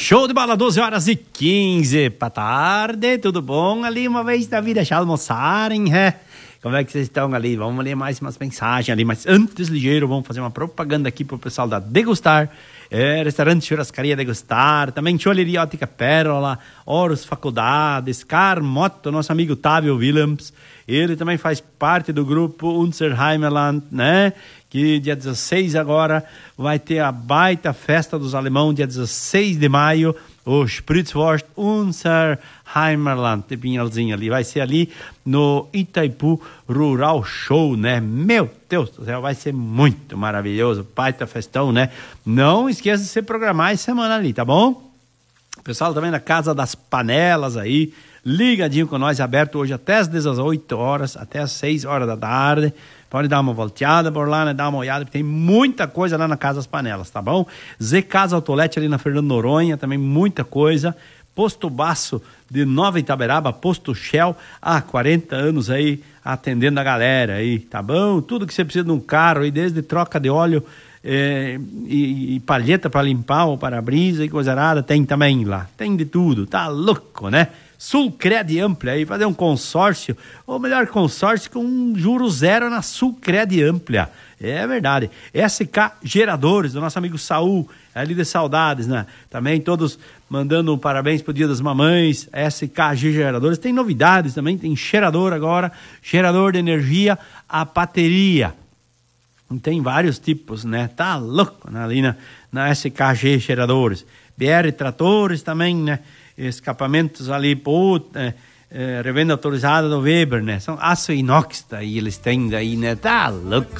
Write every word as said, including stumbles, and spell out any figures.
Show de bola, doze horas e quinze pra tarde, tudo bom ali? Uma vez da vida, já almoçarem, é? Como é que vocês estão ali? Vamos ler mais umas mensagens ali, mas antes, ligeiro, vamos fazer uma propaganda aqui pro pessoal da Degustar, é, restaurante Churrascaria Degustar, também Choleria Ótica Pérola, Horus Faculdades, Carmoto, nosso amigo Távio Willems, ele também faz parte do grupo Unserheimerland, né? Que dia dezesseis agora vai ter a baita festa dos alemão, dia dezesseis de maio, o Spritzwurst Unserheimerland, de Pinhalzinho ali, vai ser ali no Itaipu Rural Show, né? Meu Deus do céu, vai ser muito maravilhoso, baita festão, né? Não esqueça de se programar essa semana ali, tá bom? O pessoal também na Casa das Panelas aí, ligadinho com nós, aberto hoje até as dezoito horas, até as seis horas da tarde. Pode dar uma volteada por lá, né? Dar uma olhada, porque tem muita coisa lá na Casa das Panelas, tá bom? Z Casa Autolete ali na Fernando Noronha, também muita coisa. Posto Baço de Nova Itaberaba, Posto Shell, há quarenta anos aí, atendendo a galera aí, tá bom? Tudo que você precisa de um carro aí, desde troca de óleo é, e, e palheta para limpar o para-brisa e coisa nada, tem também lá. Tem de tudo, tá louco, né? Sulcred Amplia aí, fazer um consórcio, ou melhor, consórcio com um juro zero na Sulcred Amplia. É verdade. S K Geradores, do nosso amigo Saul, ali de Saudades, né? Também todos mandando um parabéns pro Dia das Mamães. S K G Geradores. Tem novidades também, tem gerador agora, gerador de energia a bateria. Tem vários tipos, né? Tá louco, né? Ali na, na S K G Geradores. B R Tratores também, né? Escapamentos ali, pô, é, é, revenda autorizada do Weber, né? São aço inox daí, eles têm daí, né? Tá louco.